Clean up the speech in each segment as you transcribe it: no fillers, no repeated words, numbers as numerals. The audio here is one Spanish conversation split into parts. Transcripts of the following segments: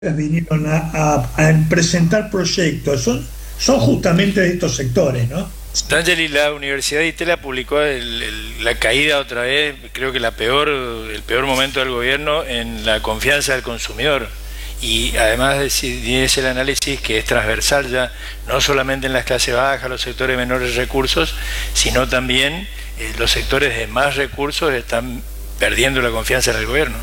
vinieron a presentar proyectos, son justamente de estos sectores, ¿no? D'Angeli, la Universidad de Itela publicó la caída otra vez, creo que el peor momento del gobierno en la confianza del consumidor. Y además dice el análisis que es transversal ya, no solamente en las clases bajas, los sectores de menores recursos, sino también los sectores de más recursos están perdiendo la confianza en el gobierno.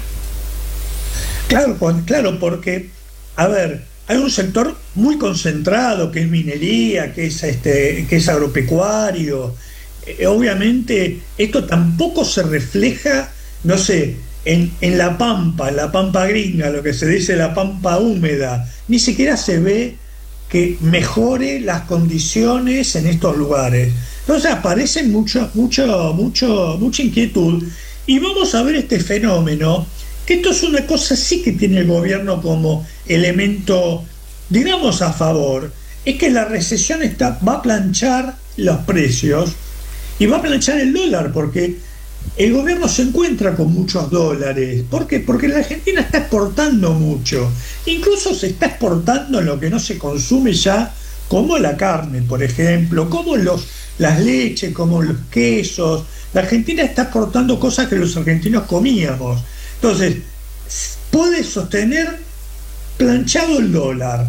Claro, porque, a ver, hay un sector muy concentrado que es minería, que es agropecuario. Obviamente, esto tampoco se refleja, no sé, en la pampa gringa, lo que se dice la pampa húmeda. Ni siquiera se ve que mejore las condiciones en estos lugares. Entonces aparece mucha inquietud. Y vamos a ver este fenómeno, que esto es una cosa sí que tiene el gobierno como elemento, digamos, a favor, es que la recesión va a planchar los precios y va a planchar el dólar, porque el gobierno se encuentra con muchos dólares. ¿Por qué? Porque la Argentina está exportando mucho, incluso se está exportando en lo que no se consume ya, como la carne, por ejemplo, como las leches, como los quesos. La Argentina está exportando cosas que los argentinos comíamos. Entonces, puede sostener planchado el dólar,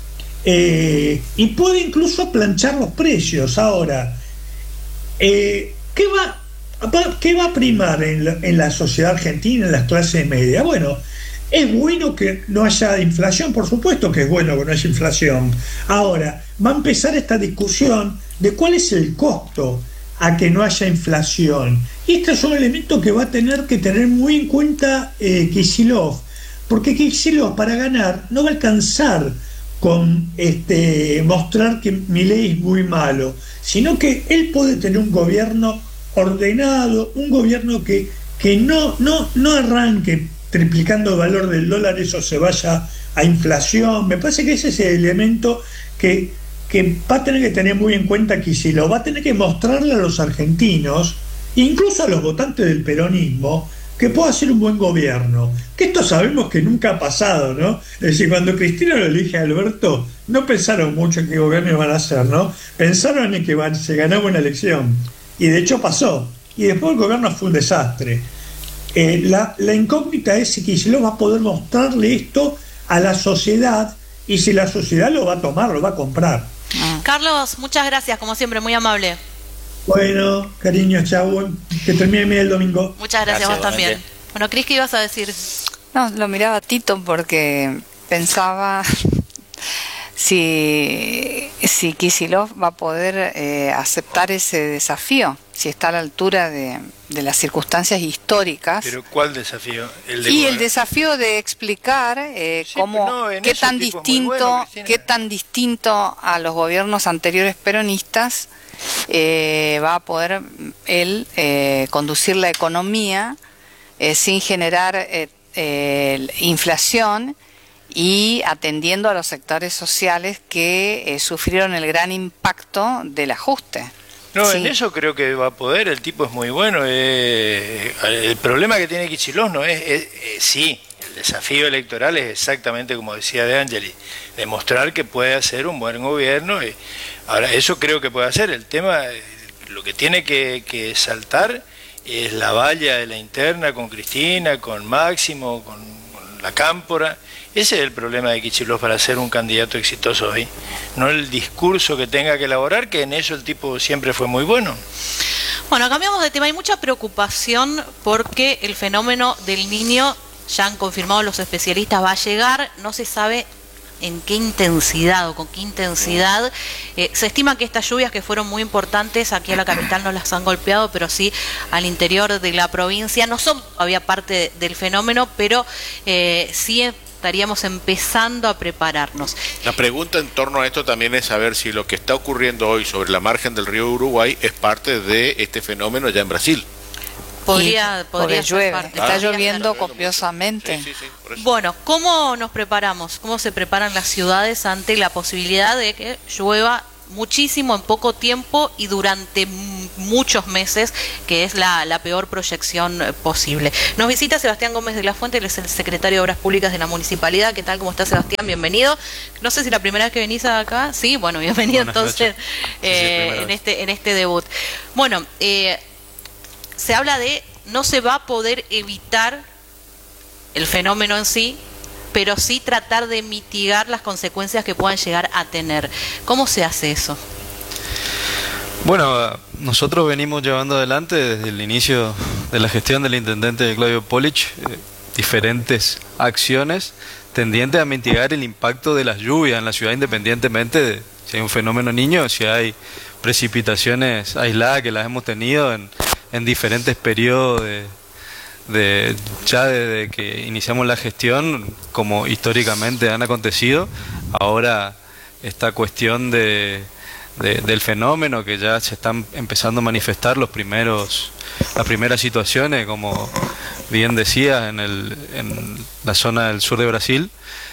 y puede incluso planchar los precios. Ahora, ¿qué va a primar en la sociedad argentina, en las clases medias? Bueno, es bueno que no haya inflación, por supuesto que es bueno que no haya inflación. Ahora, va a empezar esta discusión de cuál es el costo a que no haya inflación. Y este es un elemento que va a tener que tener muy en cuenta Kicillof, porque Kicillof para ganar no va a alcanzar con mostrar que Milei es muy malo, sino que él puede tener un gobierno ordenado, un gobierno que no arranque triplicando el valor del dólar, eso se vaya a inflación. Me parece que ese es el elemento que va a tener que tener muy en cuenta Kicillof. Va a tener que mostrarle a los argentinos, incluso a los votantes del peronismo, que pueda hacer un buen gobierno. Que esto sabemos que nunca ha pasado, ¿no? Es decir, cuando Cristina lo elige a Alberto, no pensaron mucho en qué gobierno iban a hacer, ¿no? Pensaron en que se ganaba una elección. Y de hecho pasó. Y después el gobierno fue un desastre. La incógnita es si Kicillof va a poder mostrarle esto a la sociedad, y si la sociedad lo va a tomar, lo va a comprar. Carlos, muchas gracias, como siempre, muy amable. Bueno, cariño, chau, que termine bien el domingo. Muchas gracias, vos también. Bueno, Cris, ¿qué ibas a decir? No, lo miraba a Tito porque pensaba si Kicillof va a poder aceptar ese desafío, si está a la altura de las circunstancias históricas. ¿Pero cuál desafío? El desafío de explicar qué tan distinto a los gobiernos anteriores peronistas va a poder él conducir la economía sin generar inflación y atendiendo a los sectores sociales que sufrieron el gran impacto del ajuste. No, sí. En eso creo que va a poder, el tipo es muy bueno. El problema que tiene Kicillof no sí, el desafío electoral es exactamente como decía D'Angeli, demostrar que puede hacer un buen gobierno. Ahora, eso creo que puede hacer. El tema, lo que tiene que saltar es la valla de la interna con Cristina, con Máximo, con la Cámpora. Ese es el problema de Kicillof para ser un candidato exitoso hoy. No el discurso que tenga que elaborar, que en eso el tipo siempre fue muy bueno. Bueno, cambiamos de tema. Hay mucha preocupación porque el fenómeno del Niño, ya han confirmado los especialistas, va a llegar. No se sabe en qué intensidad o con qué intensidad. Se estima que estas lluvias, que fueron muy importantes, aquí a la capital no las han golpeado, pero sí al interior de la provincia, no son todavía parte del fenómeno, pero sí estaríamos empezando a prepararnos. La pregunta en torno a esto también es saber si lo que está ocurriendo hoy sobre la margen del río Uruguay es parte de este fenómeno ya en Brasil. Podría llueve, parte. Está lloviendo copiosamente. Sí, por eso. Bueno, ¿cómo nos preparamos? ¿Cómo se preparan las ciudades ante la posibilidad de que llueva muchísimo en poco tiempo y durante muchos meses, que es la peor proyección posible. Nos visita Sebastián Gómez de la Fuente, él es el secretario de Obras Públicas de la Municipalidad. ¿Qué tal? ¿Cómo está, Sebastián? Bienvenido. No sé si la primera vez que venís acá. Sí, bueno, bienvenido. Buenas entonces en este debut. Bueno, se habla de no se va a poder evitar el fenómeno en sí, pero sí tratar de mitigar las consecuencias que puedan llegar a tener. ¿Cómo se hace eso? Bueno, nosotros venimos llevando adelante desde el inicio de la gestión del intendente Claudio Polich diferentes acciones tendientes a mitigar el impacto de las lluvias en la ciudad, independientemente de si hay un fenómeno niño, si hay precipitaciones aisladas, que las hemos tenido en diferentes periodos ya desde que iniciamos la gestión, como históricamente han acontecido. Ahora esta cuestión del fenómeno, que ya se están empezando a manifestar las primeras situaciones, como bien decías, en la zona del sur de Brasil.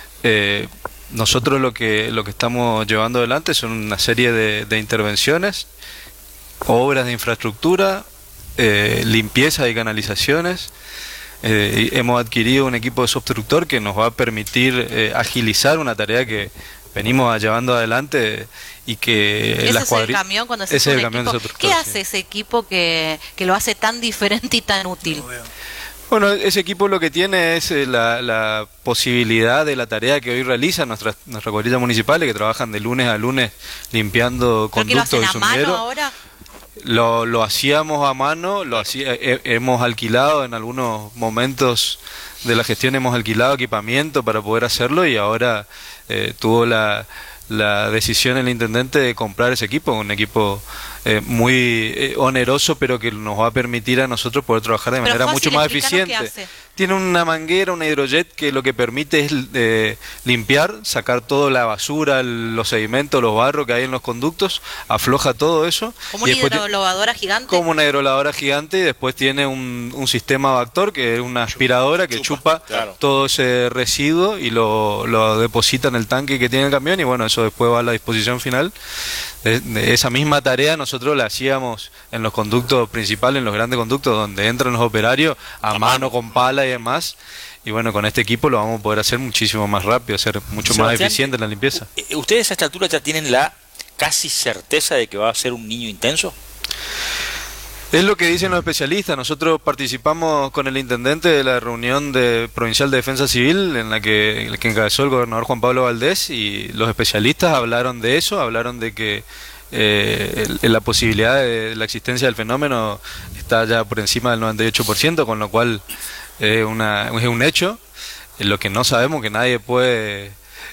Nosotros lo que estamos llevando adelante son una serie de intervenciones, obras de infraestructura, limpieza y canalizaciones. Hemos adquirido un equipo de substructor que nos va a permitir agilizar una tarea que venimos llevando adelante y que ese es el camión cuando se ese es el camión de ¿Qué hace ese equipo que lo hace tan diferente y tan útil? Bueno, ese equipo lo que tiene es la posibilidad de la tarea que hoy realizan nuestras cuadrillas municipales, que trabajan de lunes a lunes limpiando conductos y sumideros. ¿Ahora? Lo hacíamos a mano, hemos alquilado en algunos momentos de la gestión, hemos alquilado equipamiento para poder hacerlo, y ahora tuvo la decisión el intendente de comprar ese equipo, un equipo muy oneroso, pero que nos va a permitir a nosotros poder trabajar de manera mucho más eficiente. Tiene una manguera, una hidrojet, que lo que permite es limpiar, sacar toda la basura, los sedimentos, los barros que hay en los conductos, afloja todo eso. ¿Como una hidrolavadora gigante? Como una hidrolavadora gigante, y después tiene un sistema Vactor, que es una aspiradora que chupa todo ese residuo y lo deposita en el tanque que tiene el camión, y bueno, eso después va a la disposición final. De esa misma tarea nosotros la hacíamos en los conductos principales, en los grandes conductos donde entran los operarios a mano con pala y demás, y bueno, con este equipo lo vamos a poder hacer muchísimo más rápido, ser mucho más eficiente en la limpieza. ¿Ustedes a esta altura ya tienen la casi certeza de que va a ser un niño intenso? Es lo que dicen los especialistas. Nosotros participamos con el intendente de la reunión provincial de defensa civil en la que encabezó el gobernador Juan Pablo Valdés, y los especialistas hablaron de eso, hablaron de que la posibilidad de la existencia del fenómeno está ya por encima del 98%, con lo cual es un hecho. Lo que no sabemos, que nadie puede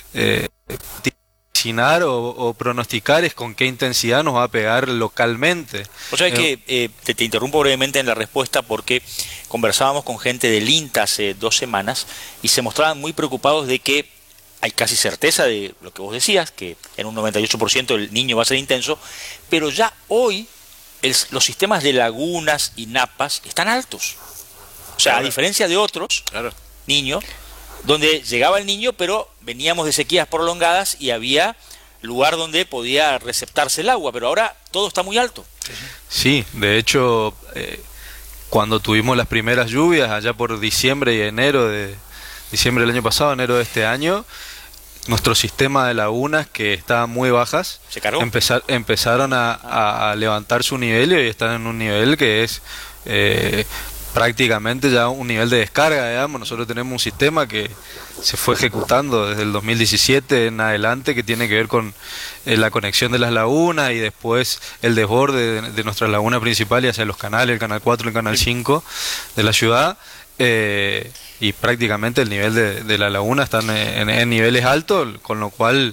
o pronosticar, es con qué intensidad nos va a pegar localmente. O sea que te interrumpo brevemente en la respuesta, porque conversábamos con gente del INTA hace 2 semanas y se mostraban muy preocupados de que hay casi certeza de lo que vos decías, que en un 98% el niño va a ser intenso, pero ya hoy los sistemas de lagunas y napas están altos. O sea, a diferencia de otros niños, donde llegaba el niño, pero veníamos de sequías prolongadas y había lugar donde podía receptarse el agua, pero ahora todo está muy alto. Sí, de hecho, cuando tuvimos las primeras lluvias, allá por diciembre y enero diciembre del año pasado, enero de este año, nuestro sistema de lagunas, que estaban muy bajas, ¿se cargó? Empezaron a levantar su nivel, y hoy están en un nivel que es prácticamente ya un nivel de descarga, digamos. Nosotros tenemos un sistema que se fue ejecutando desde el 2017 en adelante, que tiene que ver con la conexión de las lagunas y después el desborde de nuestra laguna principal y hacia los canales, el canal 4 y el canal 5 de la ciudad. Y prácticamente el nivel de la laguna están en niveles altos, con lo cual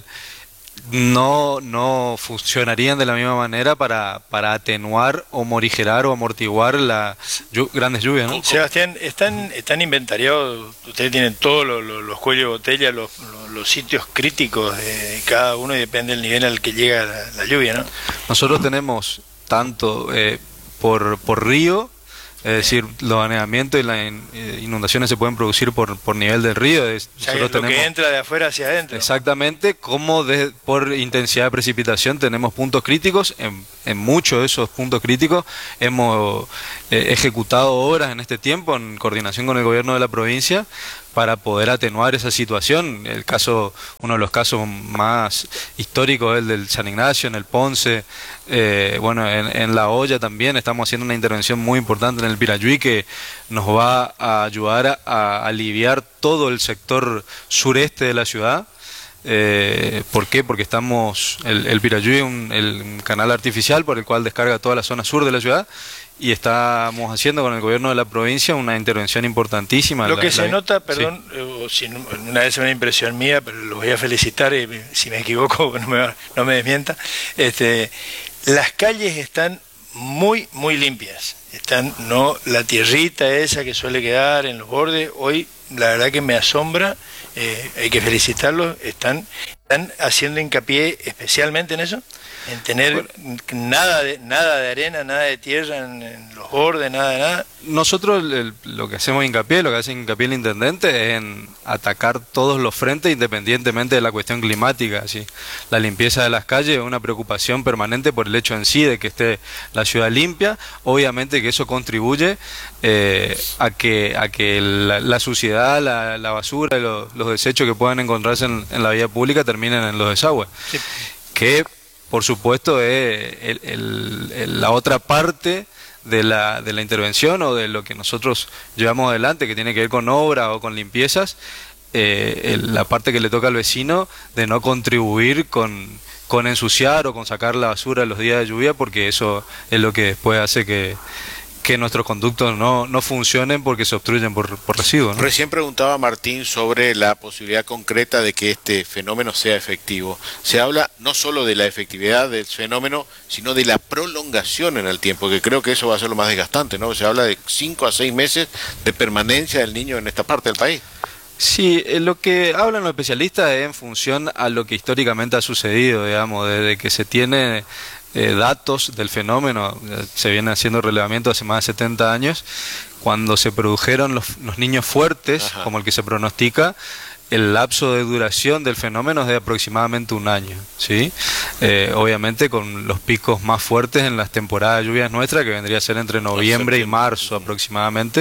no funcionarían de la misma manera para atenuar o morigerar o amortiguar las grandes lluvias, ¿no? Sebastián, están inventariados, ustedes tienen todos los cuellos de botella, los sitios críticos de cada uno, y depende del nivel al que llega la lluvia, ¿no? Nosotros tenemos tanto por río, Es decir, los anegamientos y las inundaciones se pueden producir por nivel del río. Ya lo que entra de afuera hacia adentro. Exactamente, como por intensidad de precipitación tenemos puntos críticos. En muchos de esos puntos críticos hemos ejecutado obras en este tiempo en coordinación con el gobierno de la provincia para poder atenuar esa situación. Uno de los casos más históricos es el del San Ignacio, en el Ponce, en La Hoya también estamos haciendo una intervención muy importante en el Pirayuí que nos va a ayudar a aliviar todo el sector sureste de la ciudad. ¿Por qué? Porque el Pirayuí es un canal artificial por el cual descarga toda la zona sur de la ciudad y estamos haciendo con el gobierno de la provincia una intervención importantísima. Lo que se nota, perdón, si una vez es una impresión mía, pero los voy a felicitar y si me equivoco no me desmienta, las calles están muy, muy limpias. No la tierrita esa que suele quedar en los bordes, hoy la verdad que me asombra, hay que felicitarlos, están haciendo hincapié especialmente en eso, en tener nada de arena, nada de tierra en los bordes, nada de nada. Nosotros lo que hacemos hincapié, lo que hace hincapié el intendente es en atacar todos los frentes independientemente de la cuestión climática. ¿Sí? La limpieza de las calles es una preocupación permanente por el hecho en sí de que esté la ciudad limpia. Obviamente que eso contribuye a que la suciedad, la basura y los desechos que puedan encontrarse en la vía pública terminen en los desagües. Sí. Que por supuesto es la otra parte de la intervención o de lo que nosotros llevamos adelante, que tiene que ver con obra o con limpiezas, la parte que le toca al vecino de no contribuir con ensuciar o con sacar la basura en los días de lluvia, porque eso es lo que después hace que nuestros conductos no funcionen porque se obstruyen por residuos, ¿no? Recién preguntaba Martín sobre la posibilidad concreta de que este fenómeno sea efectivo. Se habla no solo de la efectividad del fenómeno, sino de la prolongación en el tiempo, que creo que eso va a ser lo más desgastante, ¿no? Se habla de 5 a 6 meses de permanencia del niño en esta parte del país. Sí, lo que hablan los especialistas es en función a lo que históricamente ha sucedido, digamos, desde que se tiene datos del fenómeno, se viene haciendo relevamiento hace más de 70 años, cuando se produjeron los niños fuertes, ajá, como el que se pronostica, el lapso de duración del fenómeno es de aproximadamente 1 año, ¿sí? Obviamente con los picos más fuertes en las temporadas de lluvias nuestras, que vendría a ser entre noviembre y marzo aproximadamente,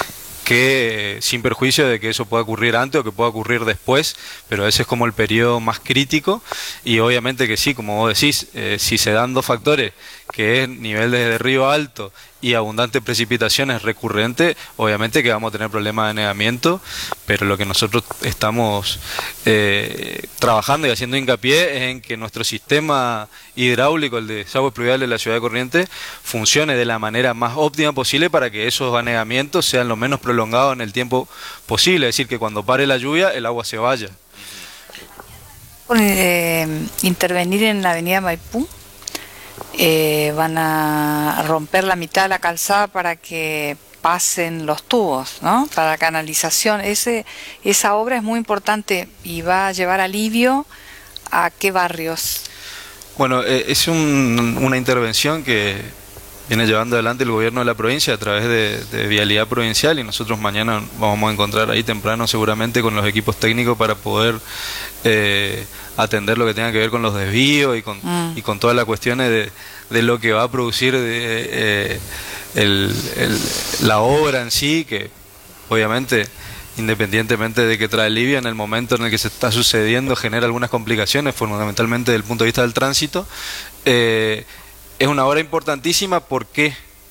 que sin perjuicio de que eso pueda ocurrir antes o que pueda ocurrir después, pero ese es como el periodo más crítico. Y obviamente que sí, como vos decís, si se dan 2 factores, que es nivel de río alto y abundantes precipitaciones recurrentes, obviamente que vamos a tener problemas de anegamiento, pero lo que nosotros estamos trabajando y haciendo hincapié es en que nuestro sistema hidráulico, el de desagües pluviales de la ciudad de Corrientes, funcione de la manera más óptima posible para que esos anegamientos sean lo menos prolongados en el tiempo posible, es decir, que cuando pare la lluvia el agua se vaya. Intervenir en la avenida Maipú, van a romper la mitad de la calzada para que pasen los tubos, ¿no? Para canalización. Esa obra es muy importante y va a llevar alivio a qué barrios. Bueno, es una intervención que viene llevando adelante el gobierno de la provincia a través de Vialidad Provincial, y nosotros mañana vamos a encontrar ahí temprano seguramente con los equipos técnicos para poder atender lo que tenga que ver con los desvíos y con todas las cuestiones de lo que va a producir la obra en sí, que obviamente, independientemente de que trae alivio, en el momento en el que se está sucediendo genera algunas complicaciones, fundamentalmente desde el punto de vista del tránsito. Es una obra importantísima porque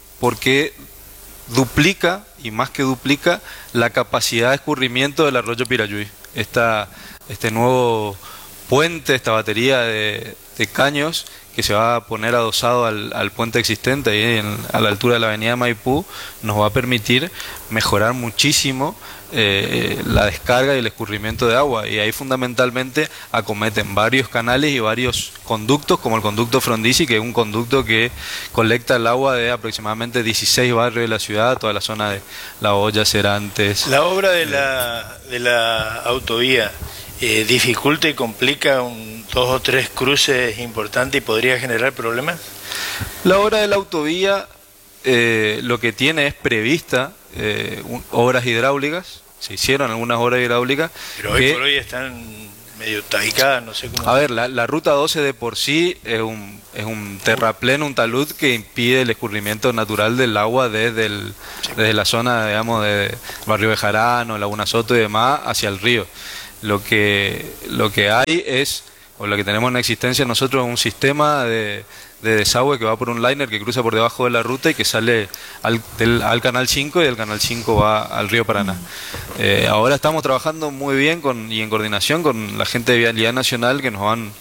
duplica, y más que duplica, la capacidad de escurrimiento del arroyo Pirayuí. Este nuevo puente, esta batería de caños que se va a poner adosado al puente existente ahí a la altura de la avenida Maipú, nos va a permitir mejorar muchísimo la descarga y el escurrimiento de agua, y ahí fundamentalmente acometen varios canales y varios conductos, como el conducto Frondizi, que es un conducto que colecta el agua de aproximadamente 16 barrios de la ciudad, toda la zona de La Hoya, Serantes. La obra de la autovía dificulta y complica 2 o 3 cruces importantes y podría generar problemas. La obra de la autovía lo que tiene es prevista obras hidráulicas, se hicieron algunas obras hidráulicas. Pero hoy por hoy están medio tabicadas, no sé cómo. A ver, la ruta 12 de por sí es un terraplén, un talud que impide el escurrimiento natural del agua desde la zona, digamos, de Barrio Bejarano, Laguna Soto y demás, hacia el río. Lo que hay es, o lo que tenemos en existencia nosotros, es un sistema de desagüe que va por un liner que cruza por debajo de la ruta y que sale al Canal 5, y del Canal 5 va al río Paraná. Ahora estamos trabajando muy bien y en coordinación con la gente de Vialidad Nacional, que nos han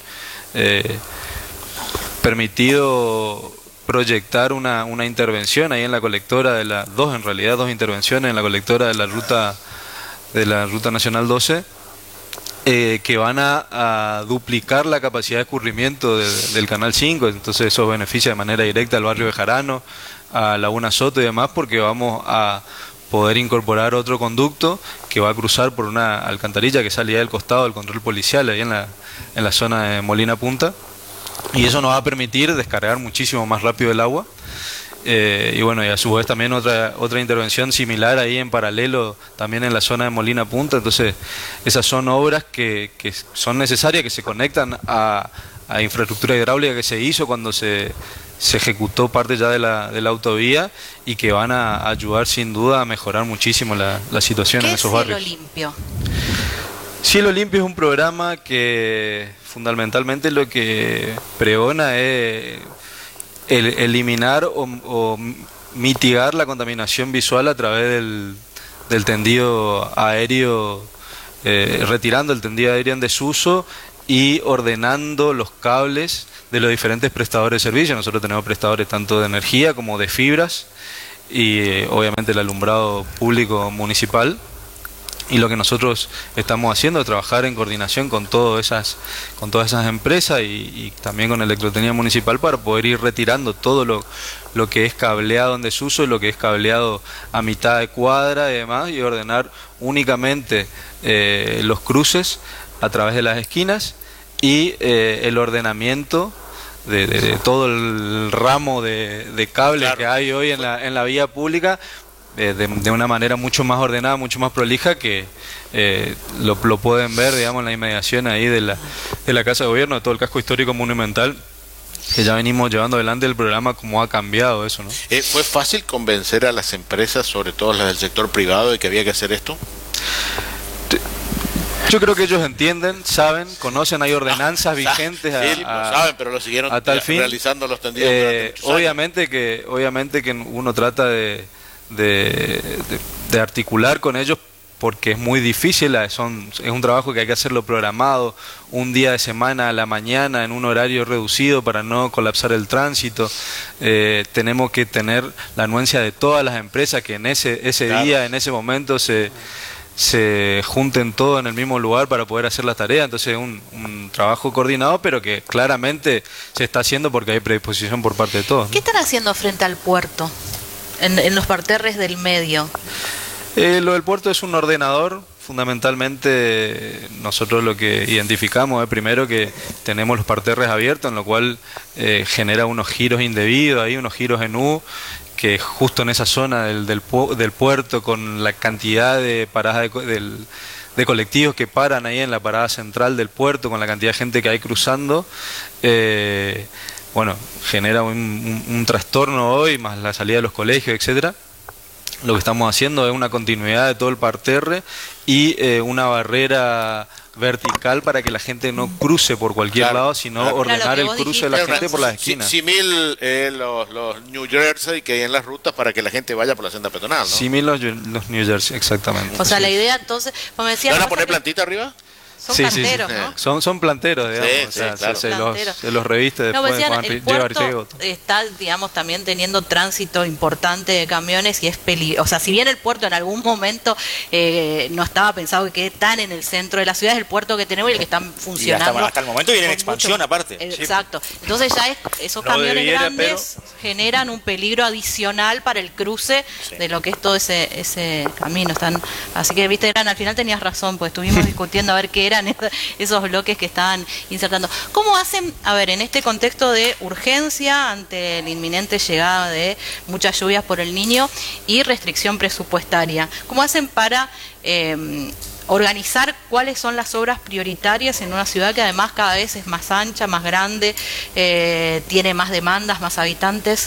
permitido proyectar una intervención ahí en la colectora dos intervenciones en la colectora de la ruta Nacional 12, que van a duplicar la capacidad de escurrimiento del Canal 5, entonces eso beneficia de manera directa al barrio Bejarano, a Laguna Soto y demás, porque vamos a poder incorporar otro conducto que va a cruzar por una alcantarilla que sale ya del costado del control policial, ahí en la zona de Molina Punta, y eso nos va a permitir descargar muchísimo más rápido el agua. Y bueno, y a su vez también otra intervención similar ahí en paralelo también en la zona de Molina Punta. Entonces esas son obras que son necesarias, que se conectan a infraestructura hidráulica que se hizo cuando se ejecutó parte ya de la autovía, y que van a ayudar sin duda a mejorar muchísimo la situación en esos barrios. Cielo Limpio? Cielo Limpio es un programa que fundamentalmente lo que pregona es eliminar o mitigar la contaminación visual a través del tendido aéreo, retirando el tendido aéreo en desuso y ordenando los cables de los diferentes prestadores de servicios. Nosotros tenemos prestadores tanto de energía como de fibras, y obviamente el alumbrado público municipal. Y lo que nosotros estamos haciendo es trabajar en coordinación con todas esas empresas y también con Electrotenía Municipal, para poder ir retirando todo lo que es cableado en desuso y lo que es cableado a mitad de cuadra y demás, y ordenar únicamente los cruces a través de las esquinas, y el ordenamiento de todo el ramo de cables, claro, que hay hoy en la vía pública, de una manera mucho más ordenada, mucho más prolija, que lo pueden ver, digamos, en la inmediación ahí de la Casa de Gobierno, de todo el casco histórico monumental, que ya venimos llevando adelante el programa, cómo ha cambiado eso, ¿no? ¿Fue fácil convencer a las empresas, sobre todo las del sector privado, de que había que hacer esto? Yo creo que ellos entienden, saben, conocen, hay ordenanzas vigentes sí, lo saben, pero lo siguieron a tal fin, realizando los tendidos durante muchos años. Obviamente que uno trata de articular con ellos, porque es muy difícil, es un trabajo que hay que hacerlo programado, un día de semana a la mañana, en un horario reducido para no colapsar el tránsito. Tenemos que tener la anuencia de todas las empresas, que en ese claro, día, en ese momento se junten todos en el mismo lugar para poder hacer las tareas. Entonces es un trabajo coordinado, pero que claramente se está haciendo porque hay predisposición por parte de todos, ¿no? ¿Qué están haciendo frente al puerto, en los parterres del medio? Lo del puerto es un ordenador. Fundamentalmente nosotros lo que identificamos es primero que tenemos los parterres abiertos, en lo cual genera unos giros indebidos, hay unos giros en U, que justo en esa zona del puerto, con la cantidad de paradas de colectivos que paran ahí en la parada central del puerto, con la cantidad de gente que hay cruzando, bueno, genera un trastorno hoy, más la salida de los colegios, etcétera. Lo que estamos haciendo es una continuidad de todo el parterre y una barrera vertical para que la gente no cruce por cualquier lado, sino ordenar el cruce de la gente por las esquinas. Simil los New Jersey que hay en las rutas, para que la gente vaya por la senda peatonal, ¿no? Simil los New Jersey, exactamente. O sea, la idea entonces, como decía, ¿van a poner plantita arriba? Son planteros, ¿no? Son planteros, digamos. Sí, o sea, claro. se los reviste después. No, decían, el puerto está, digamos, también teniendo tránsito importante de camiones y es peligroso. O sea, si bien el puerto en algún momento no estaba pensado que quede tan en el centro de la ciudad, es el puerto que tenemos y el que están funcionando. Y hasta el momento viene en expansión aparte. Exacto. Entonces ya esos camiones grandes generan un peligro adicional para el cruce de lo que es todo ese camino. Así que, viste, al final tenías razón, pues estuvimos discutiendo a ver qué era eran esos bloques que estaban insertando. ¿Cómo hacen, a ver, en este contexto de urgencia ante la inminente llegada de muchas lluvias por el Niño y restricción presupuestaria, cómo hacen para organizar cuáles son las obras prioritarias en una ciudad que además cada vez es más ancha, más grande, tiene más demandas, más habitantes?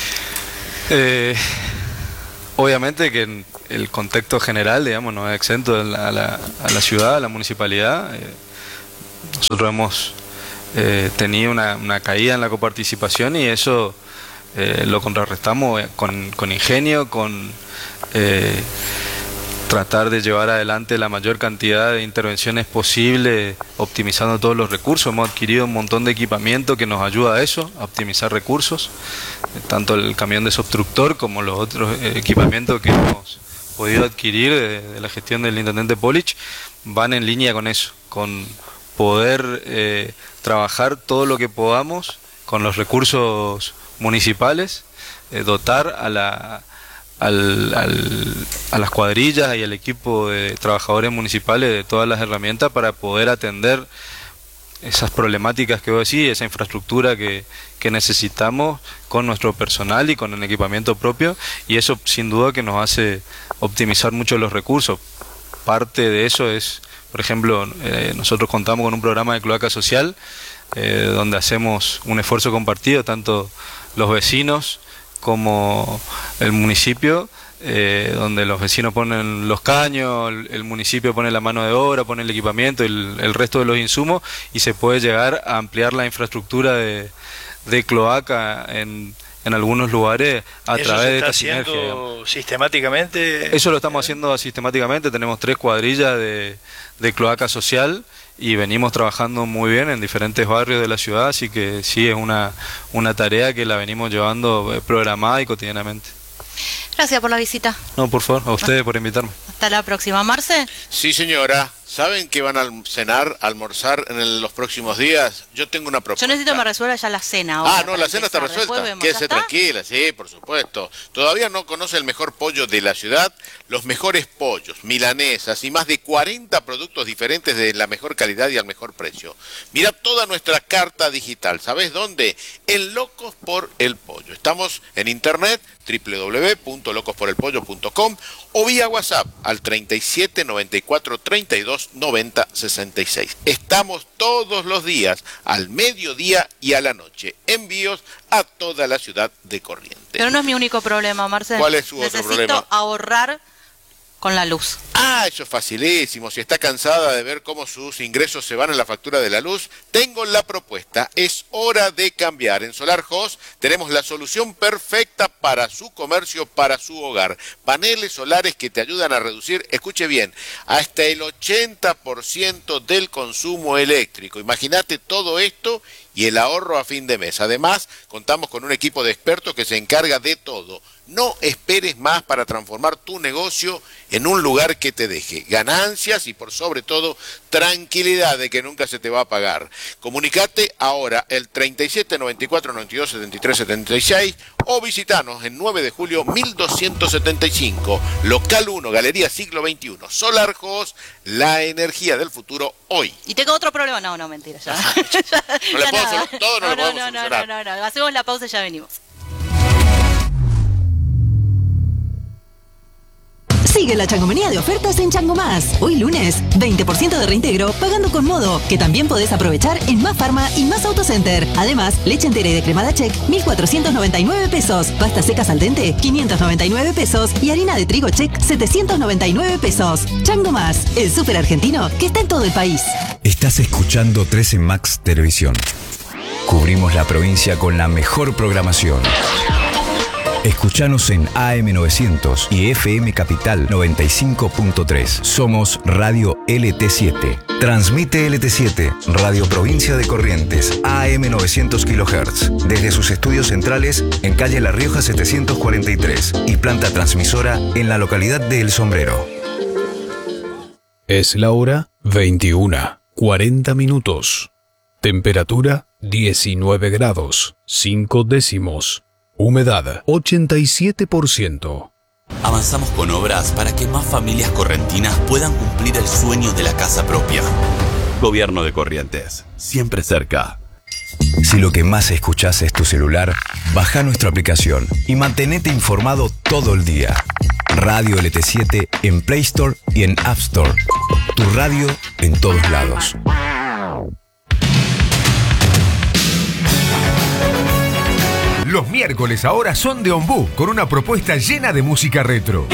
Obviamente que el contexto general, digamos, no es exento a la ciudad, a la municipalidad. Nosotros hemos tenido una caída en la coparticipación y eso lo contrarrestamos con ingenio, con tratar de llevar adelante la mayor cantidad de intervenciones posible, optimizando todos los recursos. Hemos adquirido un montón de equipamiento que nos ayuda a eso, a optimizar recursos, tanto el camión desobstructor como los otros equipamientos que hemos podido adquirir de la gestión del intendente Polich, van en línea con eso, con poder trabajar todo lo que podamos con los recursos municipales, dotar a las cuadrillas y al equipo de trabajadores municipales de todas las herramientas para poder atender esas problemáticas que vos decís, esa infraestructura que necesitamos con nuestro personal y con el equipamiento propio, y eso sin duda que nos hace optimizar mucho los recursos. Parte de eso es, por ejemplo, nosotros contamos con un programa de cloaca social donde hacemos un esfuerzo compartido, tanto los vecinos como el municipio, donde los vecinos ponen los caños, el municipio pone la mano de obra, pone el equipamiento y el resto de los insumos, y se puede llegar a ampliar la infraestructura de cloaca en algunos lugares a través de esta sinergia. ¿Eso se está haciendo sistemáticamente? Eso lo estamos haciendo sistemáticamente. Tenemos 3 cuadrillas de cloaca social y venimos trabajando muy bien en diferentes barrios de la ciudad, así que sí, es una tarea que la venimos llevando programada y cotidianamente. Gracias por la visita. No, por favor, a ustedes por invitarme. Hasta la próxima. Marce. Sí, señora. ¿Saben qué van a cenar, almorzar en los próximos días? Yo tengo una propuesta. Yo necesito que me resuelva ya la cena ahora. No, la cena está resuelta. Quédese tranquila, sí, por supuesto. Todavía no conoce el mejor pollo de la ciudad, los mejores pollos, milanesas y más de 40 productos diferentes de la mejor calidad y al mejor precio. Mira toda nuestra carta digital. ¿Sabes dónde? En Locos por el Pollo. Estamos en internet, www.locosporelpollo.com, o vía WhatsApp al 37 94 32 90 66. Estamos todos los días, al mediodía y a la noche. Envíos a toda la ciudad de Corrientes. Pero no es mi único problema, Marcelo. ¿Cuál es su otro problema? Necesito ahorrar con la luz. Eso es facilísimo. Si está cansada de ver cómo sus ingresos se van en la factura de la luz, tengo la propuesta. Es hora de cambiar. En Solar Host tenemos la solución perfecta para su comercio, para su hogar. Paneles solares que te ayudan a reducir, escuche bien, hasta el 80% del consumo eléctrico. Imagínate todo esto y el ahorro a fin de mes. Además, contamos con un equipo de expertos que se encarga de todo. No esperes más para transformar tu negocio en un lugar que te deje ganancias y, por sobre todo, tranquilidad de que nunca se te va a pagar. Comunicate ahora el 37 94 92 73 76 o visitanos en 9 de julio 1275, local 1, Galería Siglo XXI. Solar Host, la energía del futuro hoy. Y tengo otro problema. No, mentira. Ya. No le puedo hacer todo, no le podemos solucionar. No. Hacemos la pausa y ya venimos. Sigue la changomanía de ofertas en Chango Más. Hoy lunes, 20% de reintegro pagando con Modo, que también podés aprovechar en Más Farma y Más Autocenter. Además, leche entera y de cremada Check, 1.499 pesos. Pastas secas al dente, 599 pesos. Y harina de trigo Check, 799 pesos. Chango Más, el súper argentino que está en todo el país. Estás escuchando 13 Max Televisión. Cubrimos la provincia con la mejor programación. Escuchanos en AM900 y FM Capital 95.3. Somos Radio LT7. Transmite LT7, Radio Provincia de Corrientes, AM900 kHz. Desde sus estudios centrales en calle La Rioja 743 y planta transmisora en la localidad de El Sombrero. Es la hora 21:40. Temperatura 19 grados, 5 décimos. Humedad 87%. Avanzamos con obras para que más familias correntinas puedan cumplir el sueño de la casa propia. Gobierno de Corrientes, siempre cerca. Si lo que más escuchás es tu celular, baja nuestra aplicación y mantenete informado todo el día. Radio LT7 en Play Store y en App Store. Tu radio en todos lados. Los miércoles ahora son de Ombú, con una propuesta llena de música retro.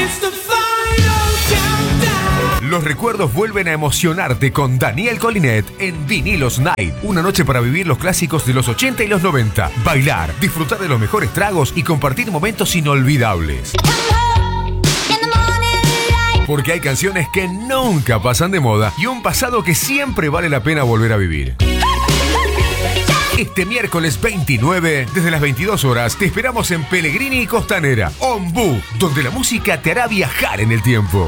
Los recuerdos vuelven a emocionarte con Daniel Colinet en Vinilos Night. Una noche para vivir los clásicos de los 80 y los 90. Bailar, disfrutar de los mejores tragos y compartir momentos inolvidables. Porque hay canciones que nunca pasan de moda y un pasado que siempre vale la pena volver a vivir. Este miércoles 29, desde las 22 horas, te esperamos en Pellegrini y Costanera, Ombú, donde la música te hará viajar en el tiempo.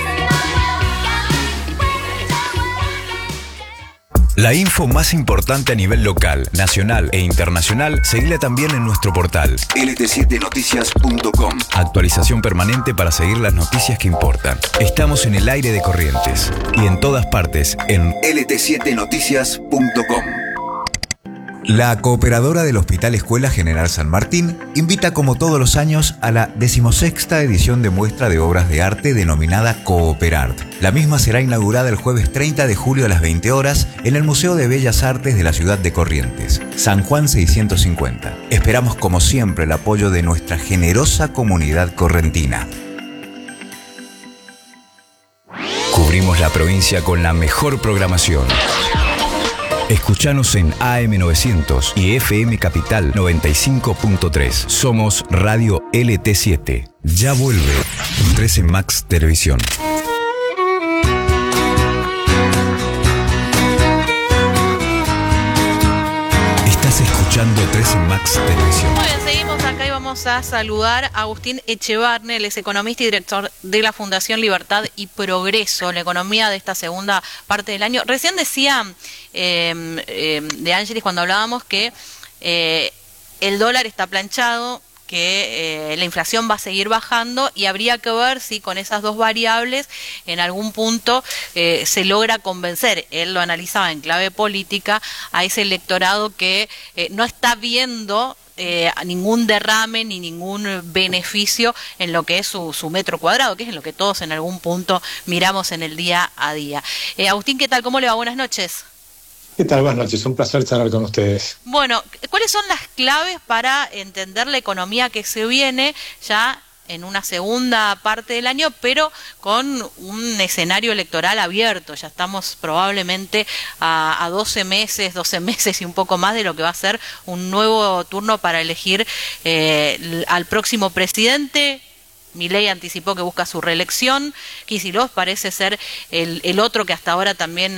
La info más importante a nivel local, nacional e internacional, seguila también en nuestro portal lt7noticias.com. Actualización permanente para seguir las noticias que importan. Estamos en el aire de Corrientes y en todas partes en lt7noticias.com. La cooperadora del Hospital Escuela General San Martín invita como todos los años a la 16ª edición de muestra de obras de arte denominada Cooperart. La misma será inaugurada el jueves 30 de julio a las 20 horas en el Museo de Bellas Artes de la ciudad de Corrientes, San Juan 650. Esperamos como siempre el apoyo de nuestra generosa comunidad correntina. Cubrimos la provincia con la mejor programación. Escuchanos en AM900 y FM Capital 95.3. Somos Radio LT7. Ya vuelve 13 Max Televisión. Estás escuchando 13 Max Televisión. Muy bien, seguimos acá y vamos a saludar a Agustín Echevarne, él es economista y director de la Fundación Libertad y Progreso, la economía de esta segunda parte del año. Recién decía de Ángeles cuando hablábamos que el dólar está planchado, que la inflación va a seguir bajando y habría que ver si con esas dos variables en algún punto se logra convencer, él lo analizaba en clave política, a ese electorado que no está viendo ningún derrame ni ningún beneficio en lo que es su metro cuadrado, que es en lo que todos en algún punto miramos en el día a día. Agustín, ¿qué tal? ¿Cómo le va? Buenas noches. ¿Qué tal? Buenas noches, un placer charlar con ustedes. Bueno, ¿cuáles son las claves para entender la economía que se viene ya en una segunda parte del año, pero con un escenario electoral abierto? Ya estamos probablemente a 12 meses y un poco más de lo que va a ser un nuevo turno para elegir al próximo presidente. Milei anticipó que busca su reelección. Kicillof parece ser el otro que hasta ahora también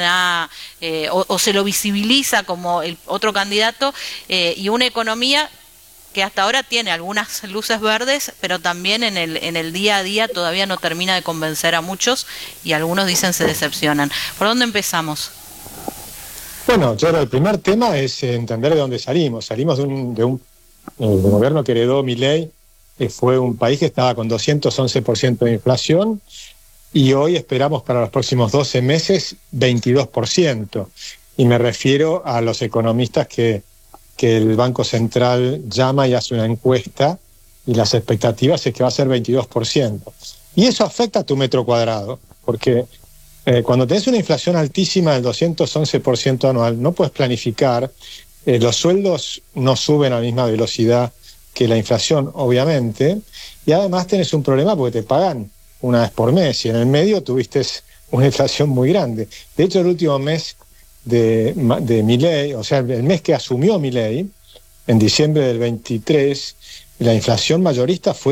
o se lo visibiliza como el otro candidato, y una economía que hasta ahora tiene algunas luces verdes, pero también en el día a día todavía no termina de convencer a muchos y algunos dicen se decepcionan. ¿Por dónde empezamos? Bueno, yo creo que el primer tema es entender de dónde salimos. Salimos de un gobierno que heredó Milei. Fue un país que estaba con 211% de inflación y hoy esperamos para los próximos 12 meses 22%. Y me refiero a los economistas que el Banco Central llama y hace una encuesta y las expectativas es que va a ser 22%. Y eso afecta a tu metro cuadrado, porque cuando tenés una inflación altísima del 211% anual, no puedes planificar, los sueldos no suben a la misma velocidad que la inflación, obviamente, y además tenés un problema porque te pagan una vez por mes, y en el medio tuviste una inflación muy grande. De hecho, el último mes de Milei, o sea, el mes que asumió Milei, en diciembre del 23, la inflación mayorista fue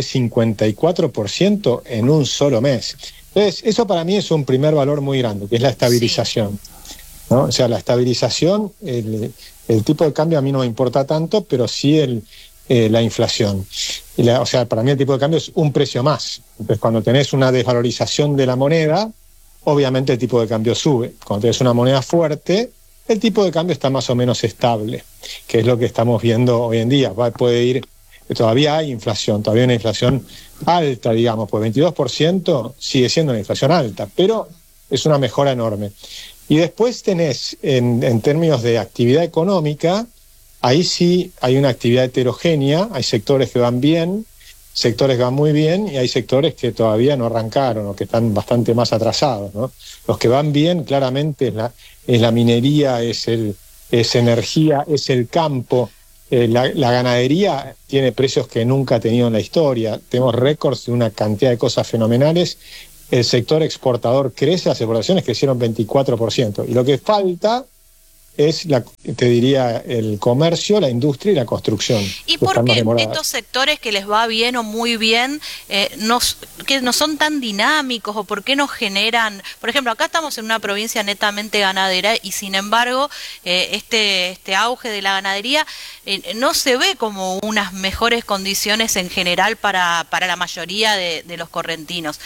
54% en un solo mes. Entonces, eso para mí es un primer valor muy grande, que es la estabilización. ¿No? O sea, la estabilización, el tipo de cambio a mí no me importa tanto, pero sí la inflación. O sea, para mí el tipo de cambio es un precio más. Entonces, cuando tenés una desvalorización de la moneda, obviamente el tipo de cambio sube. Cuando tenés una moneda fuerte, el tipo de cambio está más o menos estable, que es lo que estamos viendo hoy en día. Todavía hay inflación, todavía hay una inflación alta, digamos, pues 22% sigue siendo una inflación alta, pero es una mejora enorme. Y después tenés, en términos de actividad económica, ahí sí hay una actividad heterogénea, hay sectores que van bien, sectores que van muy bien, y hay sectores que todavía no arrancaron o que están bastante más atrasados, ¿no? Los que van bien claramente es la minería, es energía, es el campo. La ganadería tiene precios que nunca ha tenido en la historia. Tenemos récords de una cantidad de cosas fenomenales. El sector exportador crece, las exportaciones crecieron 24%. Y lo que falta es, te diría, el comercio, la industria y la construcción. ¿Y por qué estos sectores que les va bien o muy bien que no son tan dinámicos, o por qué no generan? Por ejemplo, acá estamos en una provincia netamente ganadera y sin embargo este auge de la ganadería no se ve como unas mejores condiciones en general para la mayoría de los correntinos.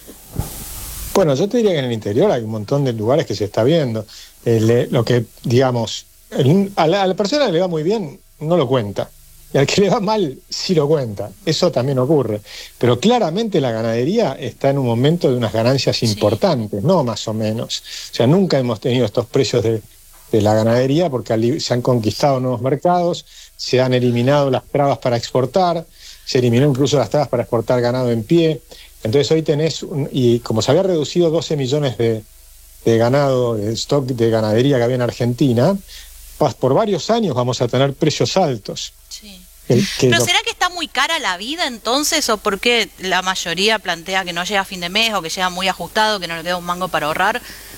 Bueno, yo te diría que en el interior hay un montón de lugares que se está viendo. Lo que, digamos, a la persona que le va muy bien no lo cuenta, y al que le va mal sí lo cuenta. Eso también ocurre. Pero claramente la ganadería está en un momento de unas ganancias importantes, no más o menos. O sea, nunca hemos tenido estos precios de la ganadería porque se han conquistado nuevos mercados, se han eliminado las trabas para exportar, se eliminó incluso las trabas para exportar ganado en pie. Entonces hoy tenés, y como se había reducido 12 millones de ganado, de stock de ganadería que había en Argentina, por varios años vamos a tener precios altos. Sí. ¿Pero será que está muy cara la vida entonces, o por qué la mayoría plantea que no llega a fin de mes, o que llega muy ajustado, que no le queda un mango para ahorrar?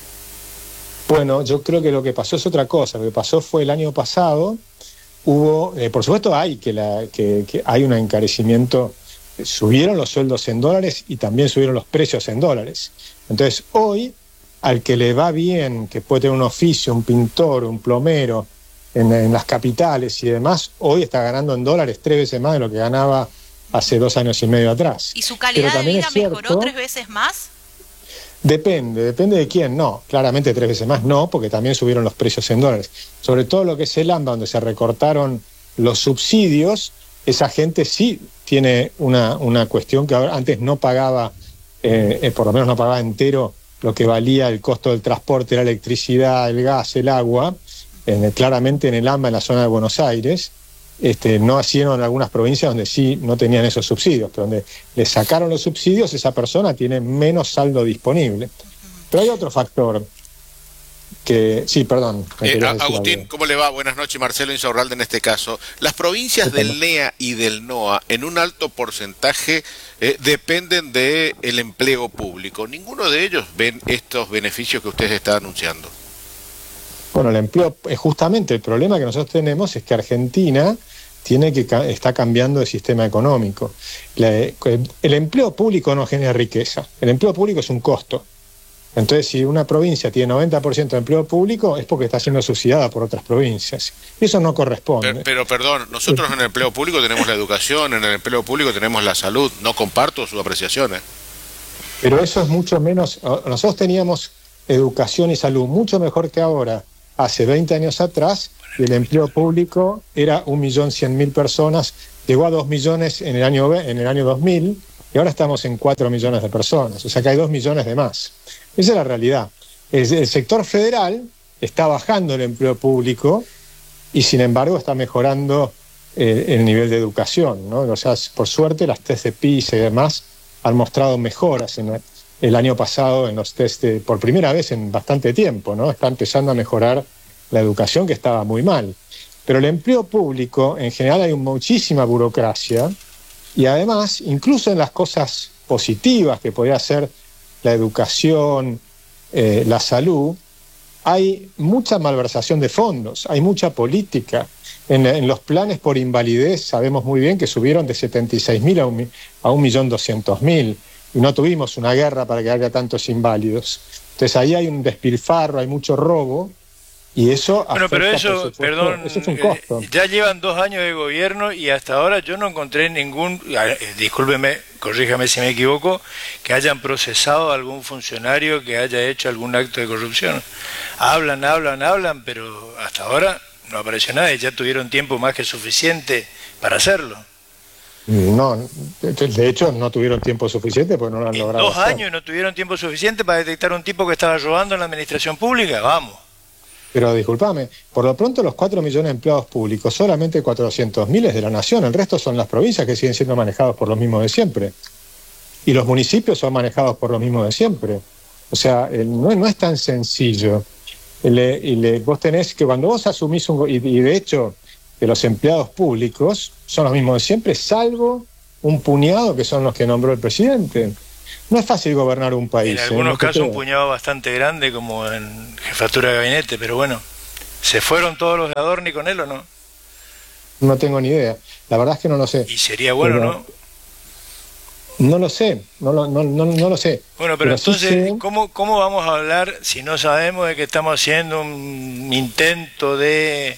Bueno, yo creo que lo que pasó es otra cosa. Lo que pasó fue el año pasado, hubo, por supuesto hay que hay un encarecimiento, subieron los sueldos en dólares y también subieron los precios en dólares. Entonces hoy, al que le va bien, que puede tener un oficio, un pintor, un plomero en las capitales y demás, hoy está ganando en dólares 3 veces más de lo que ganaba hace 2 años y medio atrás. ¿Y su calidad de vida mejoró 3 veces más? Depende de quién. No, claramente 3 veces más no, porque también subieron los precios en dólares. Sobre todo lo que es el AMBA, donde se recortaron los subsidios, esa gente sí tiene una cuestión que antes no pagaba, por lo menos no pagaba entero lo que valía el costo del transporte, la electricidad, el gas, el agua, claramente en el AMBA, en la zona de Buenos Aires, no hacían en algunas provincias donde sí no tenían esos subsidios, pero donde le sacaron los subsidios, esa persona tiene menos saldo disponible. Pero hay otro factor que... Sí, perdón. Agustín, ¿cómo le va? Buenas noches, Marcelo Insaurralde en este caso. Las provincias del NEA y del NOA en un alto porcentaje dependen del empleo público. ¿Ninguno de ellos ven estos beneficios que usted está anunciando? Bueno, el empleo, justamente el problema que nosotros tenemos es que Argentina está cambiando de sistema económico. El empleo público no genera riqueza, el empleo público es un costo. Entonces, si una provincia tiene 90% de empleo público, es porque está siendo subsidiada por otras provincias. Y eso no corresponde. Pero perdón, nosotros en el empleo público tenemos la educación, en el empleo público tenemos la salud. No comparto sus apreciaciones. Pero eso es mucho menos... Nosotros teníamos educación y salud mucho mejor que ahora. Hace 20 años atrás, el empleo público era 1.100.000 personas, llegó a 2 millones en el año 2000, y ahora estamos en 4 millones de personas. O sea que hay 2 millones de más. Esa es la realidad. El sector federal está bajando el empleo público y sin embargo está mejorando el nivel de educación, ¿no? O sea, por suerte las test de PISA y demás han mostrado mejoras el año pasado en los test por primera vez en bastante tiempo, ¿no? Está empezando a mejorar la educación que estaba muy mal. Pero el empleo público, en general hay muchísima burocracia y además, incluso en las cosas positivas que podría ser la educación, la salud, hay mucha malversación de fondos, hay mucha política. En los planes por invalidez sabemos muy bien que subieron de 76.000 a 1.200.000 y no tuvimos una guerra para que haya tantos inválidos. Entonces ahí hay un despilfarro, hay mucho robo y eso... Bueno, pero eso, perdón, eso es un costo. Ya llevan 2 años de gobierno y hasta ahora yo no encontré ningún, discúlpeme, corríjame si me equivoco, que hayan procesado a algún funcionario que haya hecho algún acto de corrupción. Hablan, pero hasta ahora no apareció nada y ya tuvieron tiempo más que suficiente para hacerlo. No, de hecho no tuvieron tiempo suficiente porque no lo han logrado. 2 años no tuvieron tiempo suficiente para detectar un tipo que estaba robando en la administración pública, vamos. Pero discúlpame, por lo pronto los 4 millones de empleados públicos, solamente 400.000 es de la nación, el resto son las provincias que siguen siendo manejados por los mismos de siempre. Y los municipios son manejados por los mismos de siempre. O sea, no es tan sencillo. Vos tenés que cuando vos asumís y de hecho que los empleados públicos son los mismos de siempre, salvo un puñado que son los que nombró el presidente. No es fácil gobernar un país. En algunos no casos un puñado bastante grande, como en jefatura de gabinete, pero bueno, ¿se fueron todos los de Adorni con él o no? No tengo ni idea. La verdad es que no lo sé. Y sería bueno, pero, ¿no? No lo sé, no lo sé. Bueno, pero entonces, sí ¿cómo vamos a hablar si no sabemos de que estamos haciendo un intento de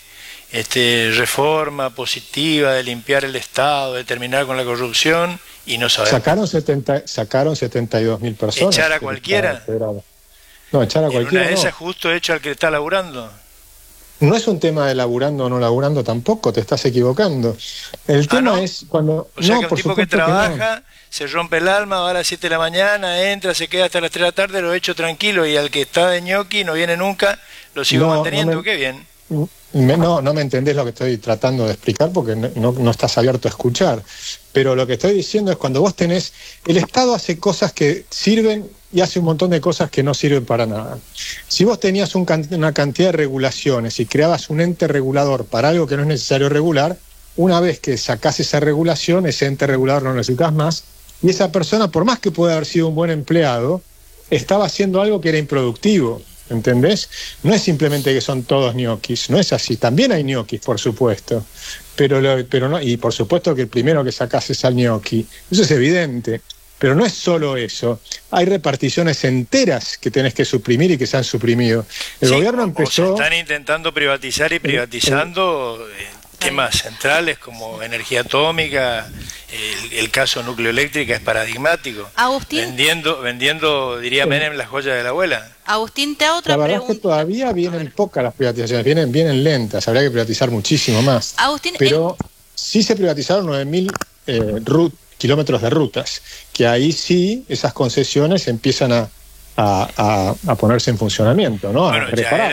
reforma positiva, de limpiar el Estado, de terminar con la corrupción y no sabemos? Sacaron 72.000 personas. ¿Echar a cualquiera? No, echar a cualquiera. Una de esas justo hecho al que está laburando. No es un tema de laburando o no laburando tampoco, te estás equivocando. El tema ¿no? Es cuando... O sea, no, que un por tipo que supuesto trabaja, se rompe el alma, va a las 7 de la mañana, entra, se queda hasta las 3 de la tarde, lo echo tranquilo, y al que está de ñoqui, no viene nunca, lo sigo manteniendo, qué bien. No me entendés lo que estoy tratando de explicar porque no estás abierto a escuchar. Pero lo que estoy diciendo es cuando vos tenés... El Estado hace cosas que sirven y hace un montón de cosas que no sirven para nada. Si vos tenías una cantidad de regulaciones y creabas un ente regulador para algo que no es necesario regular, una vez que sacás esa regulación, ese ente regulador no lo necesitas más, y esa persona, por más que pueda haber sido un buen empleado, estaba haciendo algo que era improductivo. ¿Entendés? No es simplemente que son todos ñoquis, no es así. También hay ñoquis, por supuesto. Pero no, y por supuesto que el primero que sacás es al ñoqui. Eso es evidente. Pero no es solo eso. Hay reparticiones enteras que tenés que suprimir y que se han suprimido. El gobierno empezó... O se están intentando privatizar y privatizando temas centrales como energía atómica, el caso núcleo eléctrica es paradigmático. Agustín. Vendiendo, diría Menem, las joyas de la abuela. Agustín, te hago otra pregunta. La verdad pregunta. es que todavía vienen pocas las privatizaciones, vienen lentas, habría que privatizar muchísimo más. Agustín, pero sí se privatizaron 9.000 kilómetros de rutas, que ahí sí esas concesiones empiezan a ponerse en funcionamiento, ¿no? Bueno, a prepararse,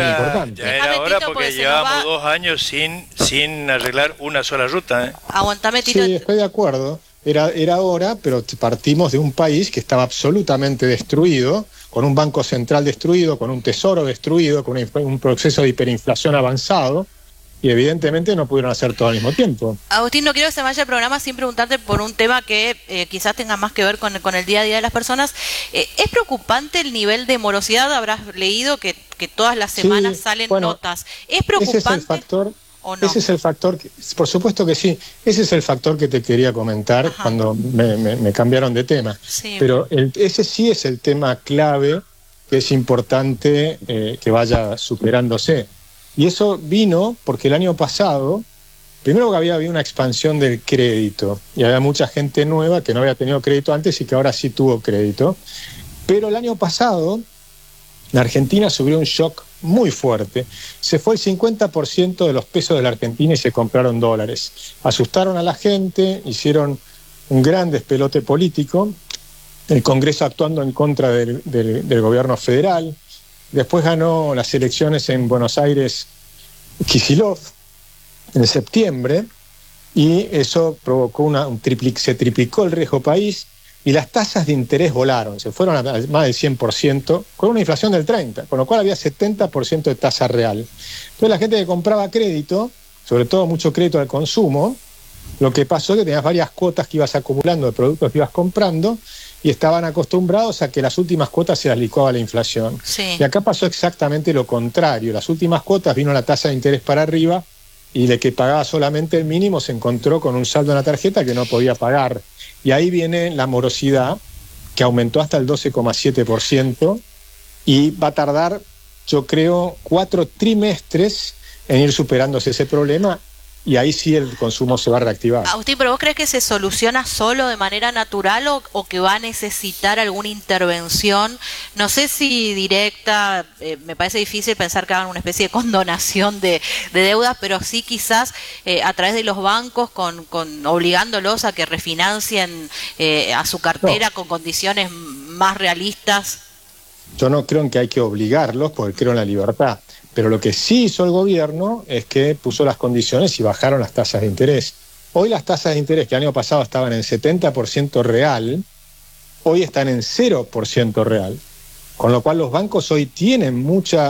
ya era hora porque llevamos 2 años sin arreglar una sola ruta. Aguantame, Tito. Sí, estoy de acuerdo. Era hora, pero partimos de un país que estaba absolutamente destruido, con un banco central destruido, con un tesoro destruido, con un proceso de hiperinflación avanzado, y evidentemente no pudieron hacer todo al mismo tiempo. Agustín, no quiero que se vaya el programa sin preguntarte por un tema que quizás tenga más que ver con el día a día de las personas. ¿Es preocupante el nivel de morosidad? Habrás leído que todas las semanas salen notas. ¿Es preocupante? Ese es el factor, ¿o no? Ese es el factor, por supuesto que sí, ese es el factor que te quería comentar cuando me cambiaron de tema. Sí. Pero ese sí es el tema clave que es importante que vaya superándose. Y eso vino porque el año pasado, primero que había habido una expansión del crédito y había mucha gente nueva que no había tenido crédito antes y que ahora sí tuvo crédito. Pero el año pasado la Argentina sufrió un shock muy fuerte. Se fue el 50% de los pesos de la Argentina y se compraron dólares. Asustaron a la gente, hicieron un gran despelote político, el Congreso actuando en contra del gobierno federal. Después ganó las elecciones en Buenos Aires Kicillof en septiembre y eso provocó se triplicó el riesgo país y las tasas de interés volaron, se fueron a más del 100% con una inflación del 30%, con lo cual había 70% de tasa real. Entonces la gente que compraba crédito, sobre todo mucho crédito al consumo, lo que pasó es que tenías varias cuotas que ibas acumulando de productos que ibas comprando y estaban acostumbrados a que las últimas cuotas se las licuaba la inflación. Sí. Y acá pasó exactamente lo contrario. Las últimas cuotas vino la tasa de interés para arriba y el que pagaba solamente el mínimo se encontró con un saldo en la tarjeta que no podía pagar. Y ahí viene la morosidad, que aumentó hasta el 12,7% y va a tardar, yo creo, 4 trimestres en ir superándose ese problema. y ahí sí el consumo se va a reactivar. Agustín, ¿pero vos crees que se soluciona solo de manera natural o que va a necesitar alguna intervención? No sé si directa, me parece difícil pensar que hagan una especie de condonación de deudas, pero sí quizás a través de los bancos con obligándolos a que refinancien a su cartera con condiciones más realistas. Yo no creo en que hay que obligarlos porque creo en la libertad. Pero lo que sí hizo el gobierno es que puso las condiciones y bajaron las tasas de interés. Hoy las tasas de interés que el año pasado estaban en 70% real, hoy están en 0% real. Con lo cual los bancos hoy tienen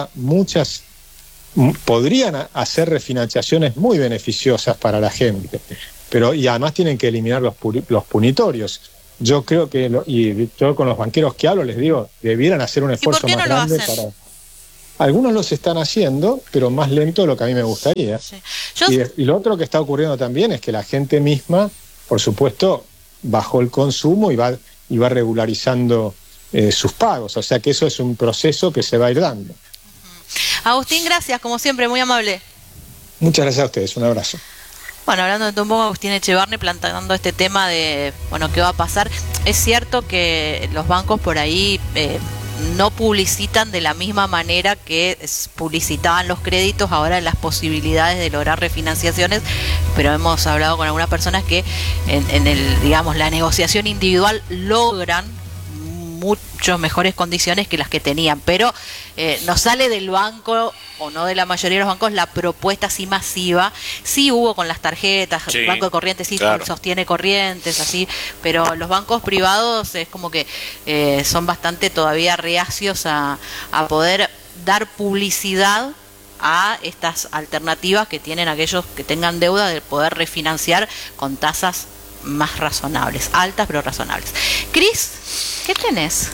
podrían hacer refinanciaciones muy beneficiosas para la gente. Y además tienen que eliminar los punitorios. Yo creo que, y yo con los banqueros que hablo les digo, debieran hacer un esfuerzo más grande para... Algunos los están haciendo, pero más lento de lo que a mí me gustaría. Sí. Y lo otro que está ocurriendo también es que la gente misma, por supuesto, bajó el consumo y va regularizando sus pagos. O sea que eso es un proceso que se va a ir dando. Agustín, gracias, como siempre, muy amable. Muchas gracias a ustedes, un abrazo. Bueno, hablando de un poco, Agustín Echevarne planteando este tema de, qué va a pasar. Es cierto que los bancos por ahí... no publicitan de la misma manera que publicitaban los créditos ahora las posibilidades de lograr refinanciaciones, pero hemos hablado con algunas personas que en la negociación individual logran mucho mejores condiciones que las que tenían, pero no sale del banco o no de la mayoría de los bancos la propuesta así masiva. Sí hubo con las tarjetas, el Banco de Corrientes sostiene Corrientes, así, pero los bancos privados es como que son bastante todavía reacios a poder dar publicidad a estas alternativas que tienen aquellos que tengan deuda de poder refinanciar con tasas más razonables, altas pero razonables. Cris, ¿qué tenés?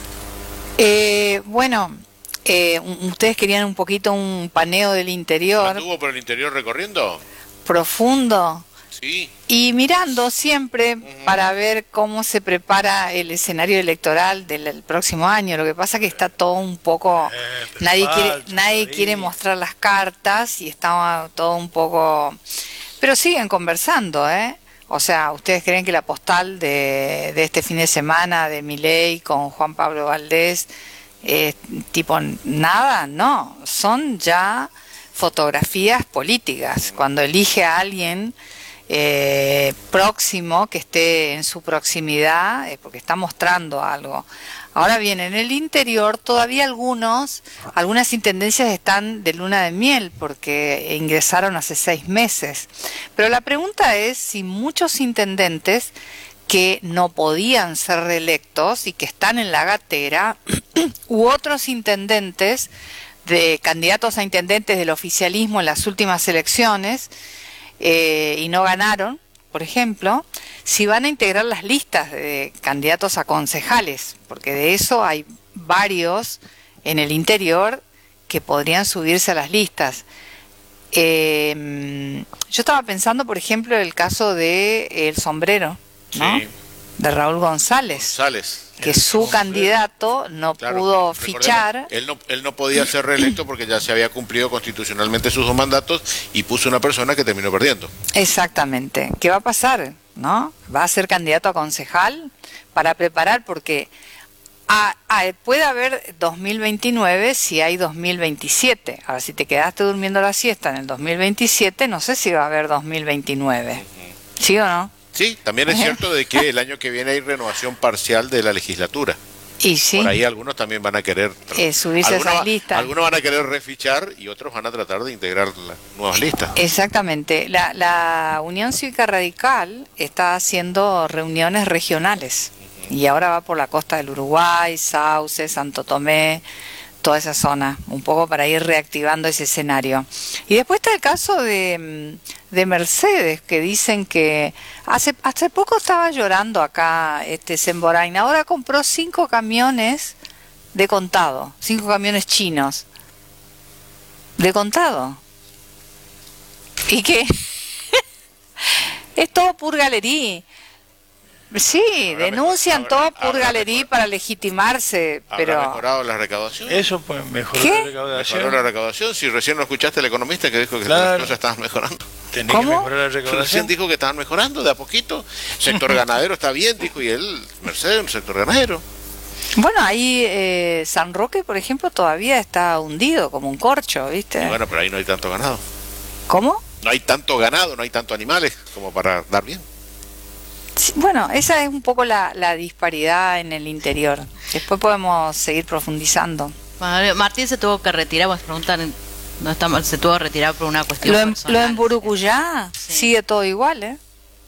Ustedes querían un poquito un paneo del interior. ¿Estuvo por el interior recorriendo? Profundo. Sí. Y mirando siempre para ver cómo se prepara el escenario electoral del próximo año. Lo que pasa es que está todo un poco... Nadie quiere mostrar las cartas y está todo un poco... Pero siguen conversando, ¿eh? O sea, ¿ustedes creen que la postal de este fin de semana de Milei con Juan Pablo Valdés tipo nada? No, son ya fotografías políticas. Cuando elige a alguien próximo que esté en su proximidad, porque está mostrando algo. Ahora bien, en el interior todavía algunas intendencias están de luna de miel porque ingresaron hace 6 meses. Pero la pregunta es si muchos intendentes que no podían ser reelectos y que están en la gatera, u otros intendentes de candidatos a intendentes del oficialismo en las últimas elecciones y no ganaron, por ejemplo, si van a integrar las listas de candidatos a concejales, porque de eso hay varios en el interior que podrían subirse a las listas. Yo estaba pensando, por ejemplo, el caso de El Sombrero, ¿no? Sí. De Raúl González. Que su candidato no pudo fichar. Él no podía ser reelecto porque ya se había cumplido constitucionalmente sus 2 mandatos y puso una persona que terminó perdiendo. Exactamente. ¿Qué va a pasar? ¿No? ¿Va a ser candidato a concejal? Para preparar, porque puede haber 2029 si hay 2027. Ahora, si te quedaste durmiendo la siesta en el 2027, no sé si va a haber 2029. ¿Sí o no? Sí, también es cierto de que el año que viene hay renovación parcial de la legislatura. Y sí. Por ahí algunos también van a querer subirse a esas listas. Algunos van a querer refichar y otros van a tratar de integrar las nuevas listas. Exactamente. La Unión Cívica Radical está haciendo reuniones regionales y ahora va por la costa del Uruguay, Sauce, Santo Tomé, toda esa zona, un poco para ir reactivando ese escenario. Y después está el caso de Mercedes, que dicen que hace poco estaba llorando acá Semborain, ahora compró 5 camiones de contado, 5 camiones chinos de contado. ¿Y qué? Es todo pur galería. Sí, denuncian todo por galería para legitimarse, pero... ¿Habrá mejorado la recaudación? Eso pues mejoró ¿Qué? la recaudación. ¿Mejoró la recaudación? Si recién no escuchaste al economista que dijo que las cosas estaban mejorando. Tenés que mejorar la recaudación. Recién dijo que estaban mejorando de a poquito. Sector ganadero está bien, dijo, y él, Mercedes, un sector ganadero. Bueno, ahí San Roque, por ejemplo, todavía está hundido como un corcho, ¿viste? Y bueno, pero ahí no hay tanto ganado. ¿Cómo? No hay tanto ganado, no hay tanto animales como para dar bien. Sí, bueno, esa es un poco la disparidad en el interior. Después podemos seguir profundizando. Bueno, Martín se tuvo que retirar, pues preguntan, no está mal, se tuvo que retirar por una cuestión personal. Lo en Burucuyá sigue todo igual, ¿eh?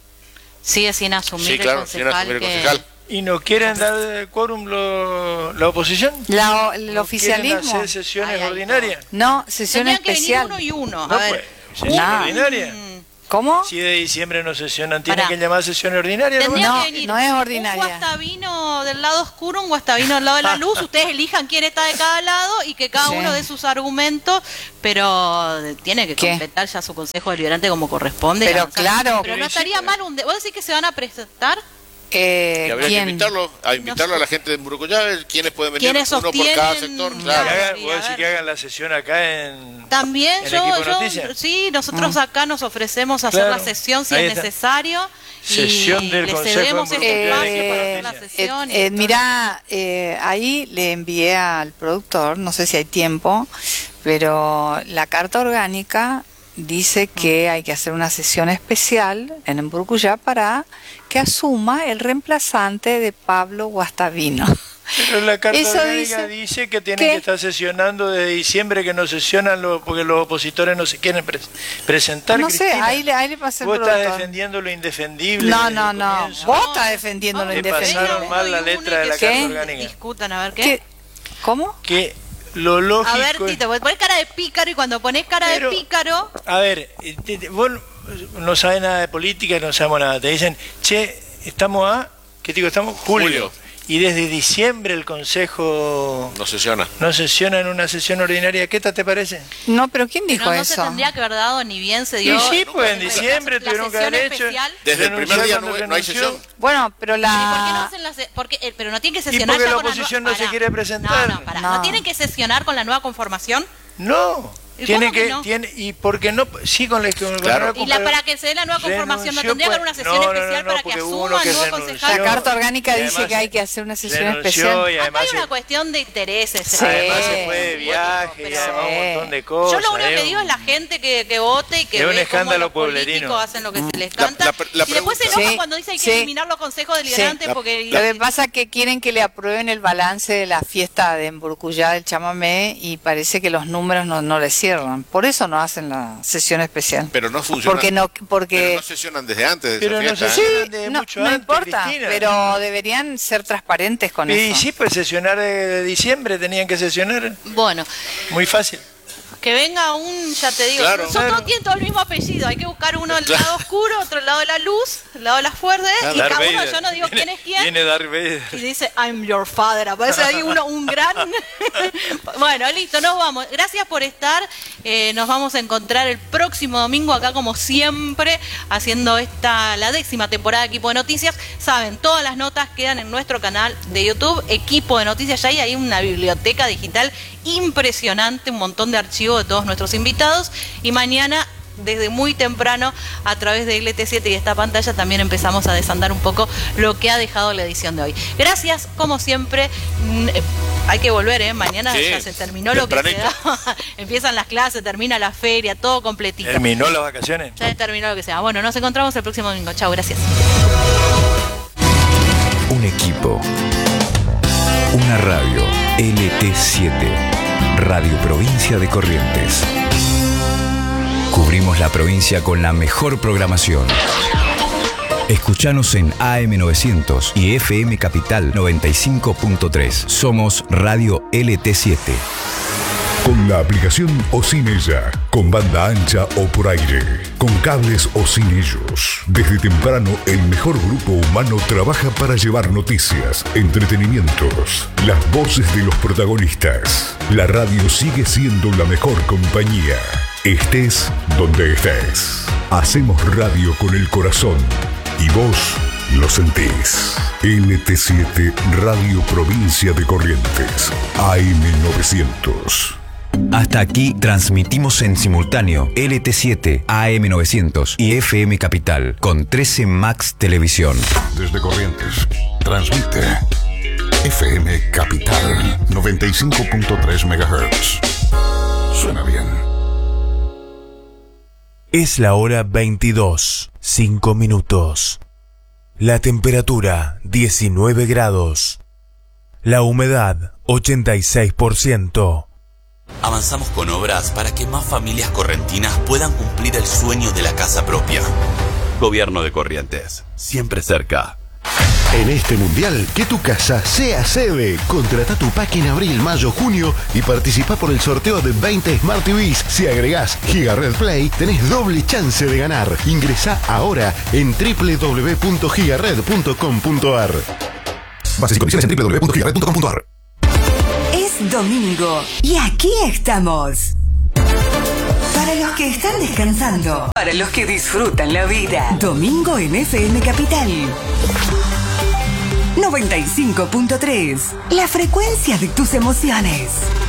Sigue sin asumir Sí, claro, el sin concejal. asumir el concejal. ¿Y no quieren dar quórum la oposición? El ¿No oficialismo. quieren hacer sesiones ordinarias? No, sesión Tendrían especial. que venir uno y uno. No, A ver. pues, sesión ordinaria. ¿Cómo? Si de diciembre no sesionan, ¿tienen Pará. que llamar sesiones ordinarias? Tendría No, que venir no es ordinaria. un guastavino del lado oscuro, un guastavino del lado de la luz. Ustedes elijan quién está de cada lado y que cada Sí. uno dé sus argumentos, pero tiene que ¿Qué? completar ya su consejo deliberante como corresponde. Pero y avanzar. claro. Pero no estaría mal un... ¿Vos decís que se van a presentar? Y habría ¿Quién? que invitarlo a la gente de Murucuyá, quiénes pueden venir, ¿Quiénes uno por cada sostienen? sector. Que Claro. hagan, vos decís que hagan la sesión acá en... También ¿En Equipo yo Noticias? sí, nosotros acá nos ofrecemos a hacer Claro. la sesión si Ahí es está. necesario. Sesión y del le Consejo cedemos en este Burucuyá espacio de para Equipo hacer la Noticias. sesión. y todo. Mirá, ahí le envié al productor, no sé si hay tiempo, pero la carta orgánica dice que hay que hacer una sesión especial en Burucuyá para que asuma el reemplazante de Pablo Guastavino. Pero la carta Eso orgánica dice que tienen ¿Qué? que estar sesionando desde diciembre, que no sesionan porque los opositores no se quieren presentar. No sé, Cristina. ahí le pasé el Vos estás productor. defendiendo lo indefendible. No, desde no, el no. comienzo. Vos estás defendiendo lo Le indefendible. pasaron mal la letra de la ¿Qué? carta orgánica. Discutan, a ver qué. ¿Qué? ¿Cómo? Que lo lógico A ver, es- Tito, vos ponés cara de pícaro y cuando ponés cara Pero- de pícaro, A ver, vos no sabés nada de política, no sabemos nada. Te dicen, che, estamos a... ¿Qué digo? Estamos julio. Y desde diciembre el Consejo No sesiona. no sesiona en una sesión ordinaria. ¿Qué tal te parece? No, pero ¿quién dijo pero no se eso? tendría que haber dado ni bien se dio. Y sí, pues en diciembre la tuvieron que sesión haber hecho. especial. Desde el primer día Renunciar no hay cuando sesión. Bueno, pero ¿Y por qué no la... hacen pero no tienen que Y sesionar porque ya la con oposición nueva- no se Pará. quiere presentar. No, pará. No. ¿No tienen que sesionar con la nueva conformación? No. ¿Y Tiene cómo que que, no? y porque no, sí con la Claro. Y para que se dé la nueva conformación, ¿no renunció, tendría que haber una pues, sesión no, especial para que porque hubo asuma uno el que nuevo renunció. concejal? La carta orgánica Y dice además que hay que hacer una sesión renunció especial. y Acá además hay una cuestión de intereses. Sí. además se fue de viaje y Pero- además un montón de cosas. Yo lo único que es digo es la gente que vote y que es un ve cómo escándalo los pueblerino. políticos hacen lo que se les canta. la y después se pregunta- enoja Sí, cuando dice hay que sí. eliminar los consejos deliberantes Sí. porque... Lo que pasa es que quieren que le aprueben el balance de la fiesta de Emburcuyá del chamamé y parece que los números no le cierran. Por eso no hacen la sesión especial. Pero no funciona. Porque Pero no sesionan desde antes de Pero esa no fiesta. sesionan ¿eh? de no, mucho no antes, importa, Cristina. pero deberían ser transparentes con Y eso. sí, pues sesionar de diciembre tenían que sesionar. Bueno, Muy fácil. que venga un, ya te digo, Claro. todos tienen todo el mismo apellido, hay que buscar uno del lado oscuro, otro del lado de la luz, el lado de las fuerzas, y Darth cada uno, Vader. yo no digo quién es quién, Viene Darth Vader. y dice, I'm your father, aparece ahí un gran... Bueno, listo, nos vamos. Gracias por estar, nos vamos a encontrar el próximo domingo acá como siempre, haciendo la 10ª temporada de Equipo de Noticias. Saben, todas las notas quedan en nuestro canal de YouTube, Equipo de Noticias, ya hay una biblioteca digital impresionante, un montón de archivos de todos nuestros invitados, y mañana desde muy temprano a través de LT7 y esta pantalla también empezamos a desandar un poco lo que ha dejado la edición de hoy. Gracias, como siempre. Hay que volver, mañana Sí, ya se terminó lo que se tempranito. da. Empiezan las clases, termina la feria, todo completito. Terminó las vacaciones. Ya terminó lo que sea. Bueno, nos encontramos el próximo domingo. Chao, gracias. Un equipo. Una radio. LT7. Radio Provincia de Corrientes. Cubrimos la provincia con la mejor programación. Escuchanos en AM900 y FM Capital 95.3. Somos Radio LT7. Con la aplicación o sin ella, con banda ancha o por aire, con cables o sin ellos. Desde temprano, el mejor grupo humano trabaja para llevar noticias, entretenimientos, las voces de los protagonistas. La radio sigue siendo la mejor compañía. Estés donde estés. Hacemos radio con el corazón y vos lo sentís. LT7 Radio Provincia de Corrientes, AM900. Hasta aquí transmitimos en simultáneo LT7, AM900 y FM Capital con 13 Max Televisión. Desde Corrientes, transmite FM Capital 95.3 MHz. Suena bien. Es la hora 22, 5 minutos. La temperatura 19 grados. La humedad 86%. Avanzamos con obras para que más familias correntinas puedan cumplir el sueño de la casa propia. Gobierno de Corrientes, siempre cerca. En este mundial, que tu casa sea sede. Contrata tu pack en abril, mayo, junio y participa por el sorteo de 20 Smart TVs. Si agregás Gigared Play, tenés doble chance de ganar. Ingresá ahora en www.gigared.com.ar. Bases y condiciones en www.gigared.com.ar. Es domingo y aquí estamos. Para los que están descansando, para los que disfrutan la vida. Domingo en FM Capital 95.3. La frecuencia de tus emociones.